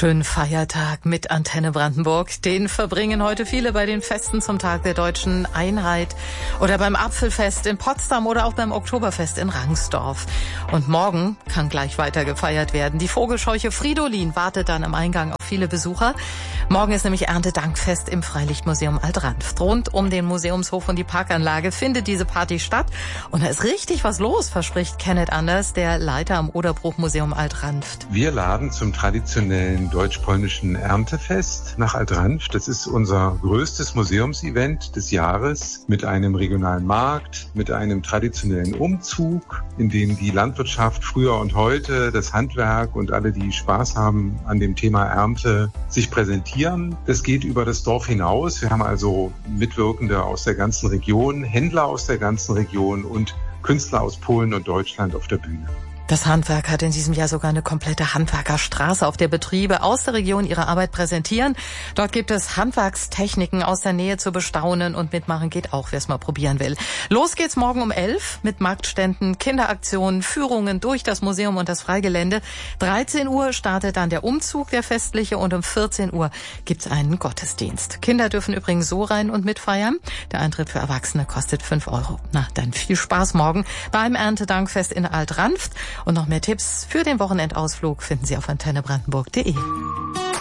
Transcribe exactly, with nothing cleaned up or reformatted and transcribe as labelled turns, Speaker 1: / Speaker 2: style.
Speaker 1: Schönen Feiertag mit Antenne Brandenburg. Den verbringen heute viele bei den Festen zum Tag der deutschen Einheit oder beim Apfelfest in Potsdam oder auch beim Oktoberfest in Rangsdorf. Und morgen kann gleich weiter gefeiert werden. Die Vogelscheuche Fridolin wartet dann am Eingang auf viele Besucher. Morgen ist nämlich Erntedankfest im Freilichtmuseum Alt-Ranft. Rund um den Museumshof und die Parkanlage findet diese Party statt. Und da ist richtig was los, verspricht Kenneth Anders, der Leiter am Oderbruch-Museum Alt-Ranft.
Speaker 2: Wir laden zum traditionellen deutsch-polnischen Erntefest nach Alt-Ranft. Das ist unser größtes Museumsevent des Jahres mit einem regionalen Markt, mit einem traditionellen Umzug, in dem die Landwirtschaft früher und heute, das Handwerk und alle, die Spaß haben an dem Thema Ernte, sich präsentieren. Das geht über das Dorf hinaus. Wir haben also Mitwirkende aus der ganzen Region, Händler aus der ganzen Region und Künstler aus Polen und Deutschland auf der Bühne.
Speaker 1: Das Handwerk hat in diesem Jahr sogar eine komplette Handwerkerstraße, auf der Betriebe aus der Region ihre Arbeit präsentieren. Dort gibt es Handwerkstechniken aus der Nähe zu bestaunen und mitmachen geht auch, wer es mal probieren will. Los geht's morgen um elf mit Marktständen, Kinderaktionen, Führungen durch das Museum und das Freigelände. dreizehn Uhr startet dann der Umzug, der festliche, und um vierzehn Uhr gibt's einen Gottesdienst. Kinder dürfen übrigens so rein und mitfeiern. Der Eintritt für Erwachsene kostet fünf Euro. Na, dann viel Spaß morgen beim Erntedankfest in Alt-Ranft. Und noch mehr Tipps für den Wochenendausflug finden Sie auf antenne brandenburg punkt de.